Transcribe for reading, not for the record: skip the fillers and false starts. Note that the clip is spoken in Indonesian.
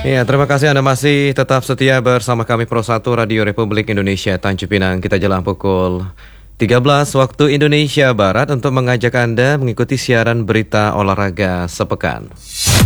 Ya, terima kasih Anda masih tetap setia bersama kami Pro 1 Radio Republik Indonesia Tanjung Pinang. Kita jelang pukul 13 waktu Indonesia Barat untuk mengajak Anda mengikuti siaran berita olahraga sepekan.